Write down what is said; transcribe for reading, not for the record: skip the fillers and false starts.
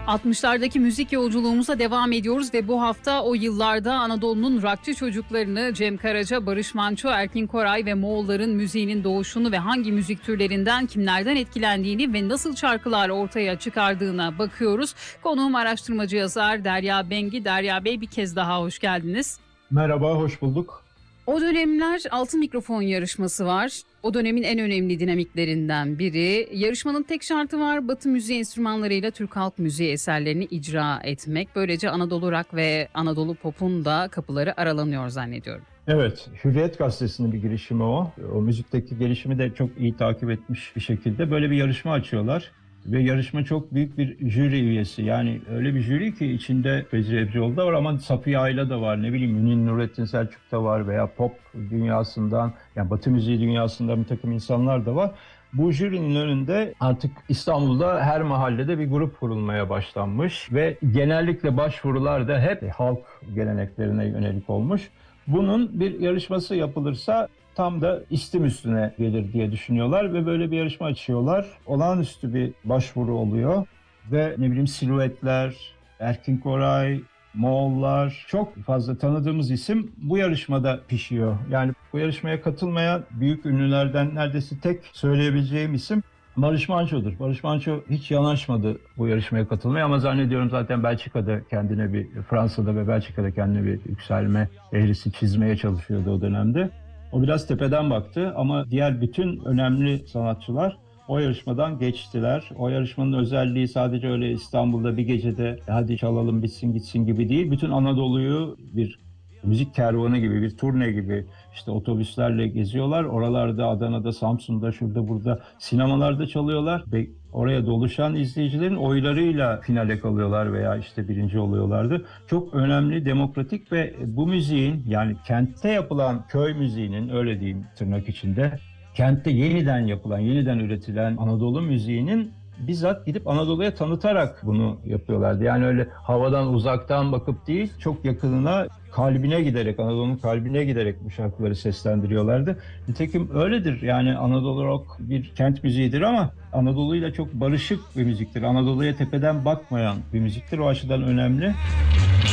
60'lardaki müzik yolculuğumuza devam ediyoruz ve bu hafta o yıllarda Anadolu'nun rockçı çocuklarını Cem Karaca, Barış Manço, Erkin Koray ve Moğolların müziğinin doğuşunu ve hangi müzik türlerinden kimlerden etkilendiğini ve nasıl şarkılar ortaya çıkardığına bakıyoruz. Konuğum araştırmacı yazar Derya Bengi. Derya Bey, bir kez daha hoş geldiniz. Merhaba, hoş bulduk. O dönemler Altın Mikrofon yarışması var. O dönemin en önemli dinamiklerinden biri. Yarışmanın tek şartı var: Batı müziği enstrümanlarıyla Türk halk müziği eserlerini icra etmek. Böylece Anadolu Rock ve Anadolu Pop'un da kapıları aralanıyor zannediyorum. Evet, Hürriyet Gazetesi'nin bir girişimi o. O müzikteki gelişimi de çok iyi takip etmiş bir şekilde böyle bir yarışma açıyorlar. Ve yarışma çok büyük bir jüri üyesi. Yani öyle bir jüri ki içinde Fecri Ebcioğlu da var ama Safiye Ayla da var. Ne bileyim, Münir Nurettin Selçuk da var veya pop dünyasından, yani Batı müziği dünyasından bir takım insanlar da var. Bu jürinin önünde artık İstanbul'da her mahallede bir grup kurulmaya başlanmış ve genellikle başvurular da hep halk geleneklerine yönelik olmuş. Bunun bir yarışması yapılırsa tam da istim üstüne gelir diye düşünüyorlar ve böyle bir yarışma açıyorlar. Olağanüstü bir başvuru oluyor ve ne bileyim Silüetler, Erkin Koray, Moğollar, çok fazla tanıdığımız isim bu yarışmada pişiyor. Yani bu yarışmaya katılmayan büyük ünlülerden neredeyse tek söyleyebileceğim isim Barış Manço'dur. Barış Manço hiç yanaşmadı bu yarışmaya katılmaya ama zannediyorum zaten Belçika'da kendine bir, Fransa'da ve Belçika'da kendine bir yükselme eğrisi çizmeye çalışıyordu o dönemde. O biraz tepeden baktı ama diğer bütün önemli sanatçılar o yarışmadan geçtiler. O yarışmanın özelliği sadece öyle İstanbul'da bir gecede hadi çalalım bitsin gitsin gibi değil. Bütün Anadolu'yu bir müzik kervanı gibi, bir turne gibi işte otobüslerle geziyorlar. Oralarda, Adana'da, Samsun'da, şurada burada sinemalarda çalıyorlar ve oraya doluşan izleyicilerin oylarıyla finale kalıyorlar veya işte birinci oluyorlardı. Çok önemli, demokratik ve bu müziğin, yani kentte yapılan köy müziğinin, öyle diyeyim tırnak içinde, kentte yeniden yapılan, yeniden üretilen Anadolu müziğinin bizzat gidip Anadolu'ya tanıtarak bunu yapıyorlardı. Yani öyle havadan uzaktan bakıp değil, çok yakınına, kalbine giderek, Anadolu'nun kalbine giderek bu şarkıları seslendiriyorlardı. Nitekim öyledir. Yani Anadolu Rock bir kent müziğidir ama Anadolu'yla çok barışık bir müziktir. Anadolu'ya tepeden bakmayan bir müziktir. O açıdan önemli.